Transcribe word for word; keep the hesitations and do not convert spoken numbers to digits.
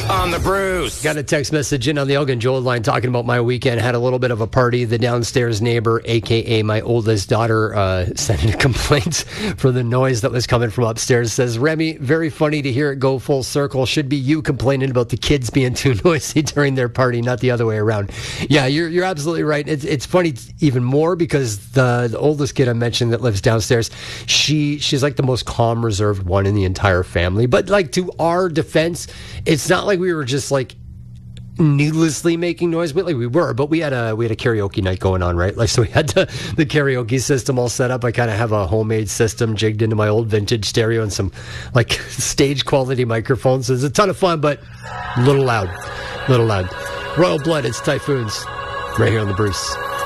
on the Bruce. Got a text message in on the Elgin Joel line talking about my weekend. Had a little bit of a party. The downstairs neighbor, a k a my oldest daughter, uh, sent in a complaint for the noise that was coming from upstairs. Says, Remy, very funny to hear it go full circle. Should be you complaining about the kids being too noisy during their party, not the other way around. Yeah, you're you're absolutely right. It's it's funny even more because the, the oldest kid I mentioned that lives downstairs, she she's like the most calm, reserved one in the entire family. But like to our defense, it's not like we were just like needlessly making noise. But like we were, but we had a we had a karaoke night going on, right? Like so we had the, the karaoke system all set up. I kind of have a homemade system jigged into my old vintage stereo and some like stage quality microphones. So it's a ton of fun, but a little loud, a little loud. Royal Blood, it's Typhoons, right here on the Bruce.